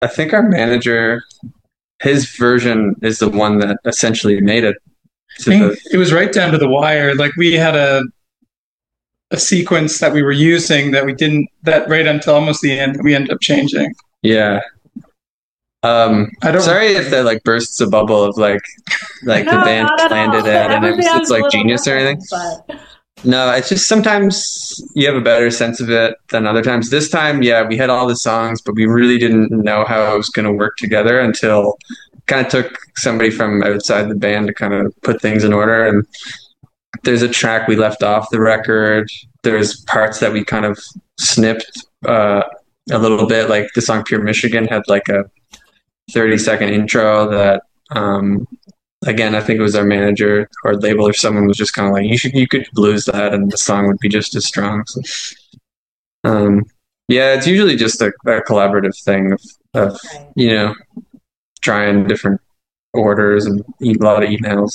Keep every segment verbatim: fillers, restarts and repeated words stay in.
I think our manager, his version is the one that essentially made it I to think the. it was right down to the wire. Like we had a a sequence that we were using that we didn't that right until almost the end we ended up changing. Yeah. Um, I don't sorry if that like bursts a bubble of like like the No, band not at planned all. it out and it Every was it's band's a like little genius or anything. different, but No, it's just sometimes you have a better sense of it than other times. This time, yeah, we had all the songs, but we really didn't know how it was going to work together until kind of took somebody from outside the band to kind of put things in order. And there's a track we left off the record. There's parts that we kind of snipped uh, a little bit, like the song "Pure Michigan" had like a thirty second intro that um, again, I think it was our manager or label or someone was just kind of like, you should, you could blues that and the song would be just as strong. So, um, yeah, it's usually just a, a collaborative thing of, of, right. you know, trying different orders and a lot of emails.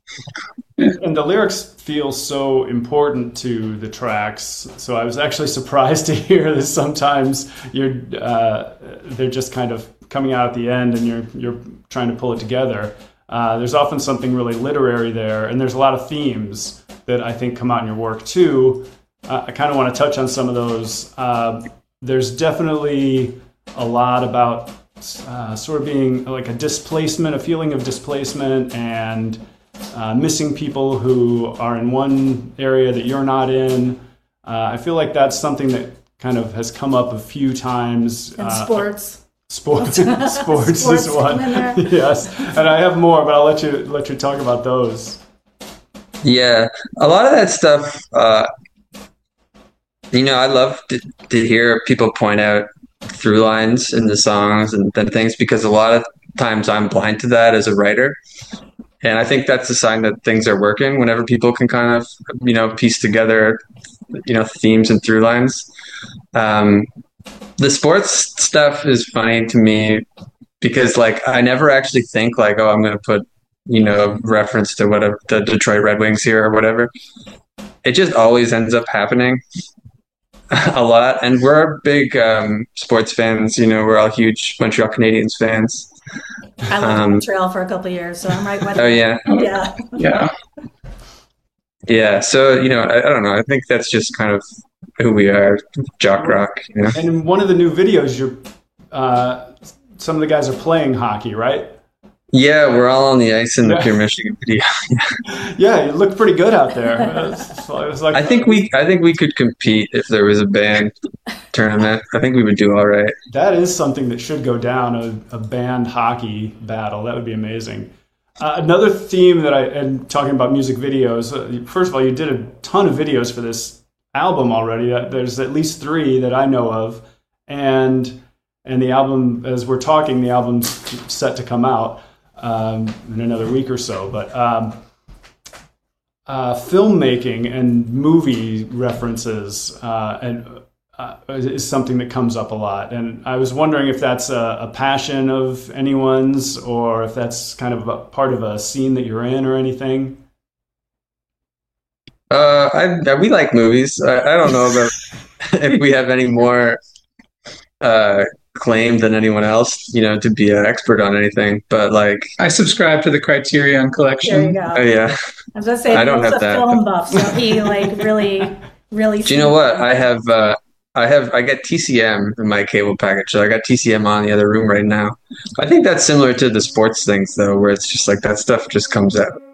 And the lyrics feel so important to the tracks. So I was actually surprised to hear that sometimes you're uh, they're just kind of coming out at the end, and you're you're trying to pull it together. Uh, there's often something really literary there, and there's a lot of themes that I think come out in your work too. Uh, I kind of want to touch on some of those. Uh, there's definitely a lot about uh, sort of being like a displacement, a feeling of displacement, and uh, missing people who are in one area that you're not in. Uh, I feel like that's something that kind of has come up a few times. And Uh, sports. Sports, sports, sports is one. Yes, and I have more, but I'll let you let you talk about those. Yeah, a lot of that stuff, uh, you know, I love to, to hear people point out through lines in the songs and, and things because a lot of times I'm blind to that as a writer. And I think that's a sign that things are working whenever people can kind of, you know, piece together, you know, themes and through lines. Um, the sports stuff is funny to me because like I never actually think like, oh, I'm going to put, you know, reference to whatever the Detroit Red Wings here or whatever. It just always ends up happening a lot. And we're big um, sports fans. You know, we're all huge Montreal Canadiens fans. I lived in Um, Montreal for a couple of years, so I'm right with oh you. yeah, Yeah. yeah. yeah. So you know, I, I don't know. I think that's just kind of who we are, jock rock. You know. And in one of the new videos, you're uh, some of the guys are playing hockey, right? Yeah, we're all on the ice in the Yeah. Pure Michigan video. Yeah, you look pretty good out there. It was, it was like I think we, I think we could compete if there was a band tournament. I think we would do all right. that is something that should go down, a, a band hockey battle. That would be amazing. Uh, another theme that I and talking about music videos. Uh, first of all, you did a ton of videos for this album already. Uh, There's at least three that I know of, and and the album, as we're talking, the album's set to come out um, in another week or so. But um, uh, filmmaking and movie references uh, and uh, is something that comes up a lot. And I was wondering if that's a, a passion of anyone's, or if that's kind of a part of a scene that you're in or anything. Uh, I, we like movies. I, I don't know about if we have any more uh, claim than anyone else, you know, to be an expert on anything. But like, I subscribe to the Criterion There you Collection. go. oh yeah, I was gonna say I don't Bill's have a that. film buff, so he like really, really. Do you know sees what? I things. have uh I have I got T C M in my cable package. So I got T C M on in the other room right now. I think that's similar to the sports things though, where it's just like that stuff just comes out.